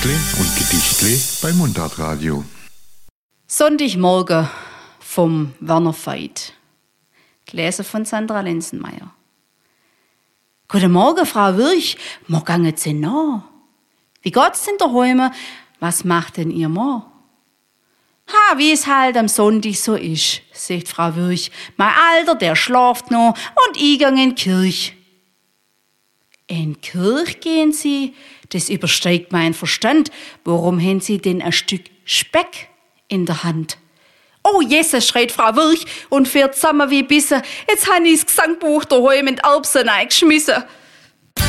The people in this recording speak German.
Textle und Gedichtle beim Mundartradio. Sonntagmorgen vom Werner Veit. Gelesen von Sandra Lenzenmeier. Guten Morgen, Frau Wirch. Wo gangen Sie nach? Wie geht's in der Heime? Was macht denn Ihr Mann? Ha, wie es halt am Sonntag so ist, sagt Frau Wirch. Mein Alter, der schlaft noch und ich gang in die Kirche. In die Kirche gehen Sie? Das übersteigt mein Verstand. Warum haben Sie denn ein Stück Speck in der Hand? Oh Jesus, schreit Frau Wirch und fährt zusammen wie Bisse. Jetzt han ich's Gesangbuch daheim in die Erbsen eingeschmissen.